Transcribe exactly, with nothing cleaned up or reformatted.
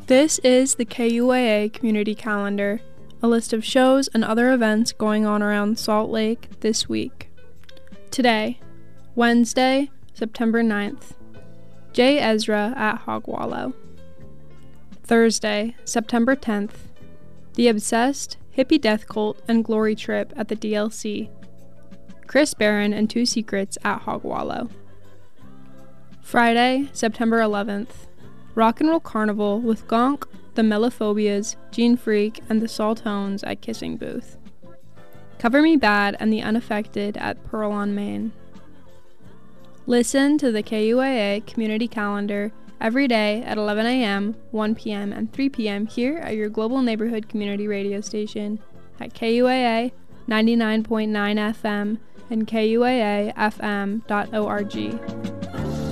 This is the K U A A Community Calendar, a list of shows and other events going on around Salt Lake this week. Today, Wednesday, September ninth, Jay Ezra at Hogwallow. Thursday, September tenth, The Obsessed, Hippie Death Cult, and Glory Trip at the D L C. Chris Barron and Two Secrets at Hogwallow. Friday, September eleventh, Rock and Roll Carnival with Gonk, the Mellophobias, Gene Freak, and the Saltones at Kissing Booth. Cover Me Bad and the Unaffected at Pearl on Main. Listen to the K U A A Community Calendar every day at eleven a.m., one p.m., and three p.m. here at your Global Neighborhood Community Radio Station at K U A A ninety-nine point nine F M and K U A A F M dot org.